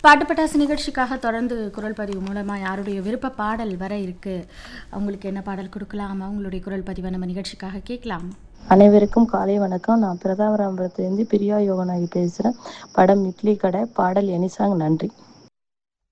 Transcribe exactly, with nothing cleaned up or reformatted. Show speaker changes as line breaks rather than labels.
பாட்டு பட்டாசு நிகழ்ச்சிக்காக தொடர்ந்து குரல் பதிவு மூலமா யாருடைய விருப்ப பாடல் வர இருக்கு, அவங்களுக்கு என்ன பாடல் கொடுக்கலாம், அவங்களுடைய குரல் பதிவை நம்ம நிகழ்ச்சிக்காக கேட்கலாம்.
அனைவருக்கும் காலை வணக்கம். நான் பிரதாபராமபுரத்துலேருந்து பிரியா யோகநாயகி பேசுகிறேன். படம் இட்லி கடை, பாடல் எனிசாங். நன்றி.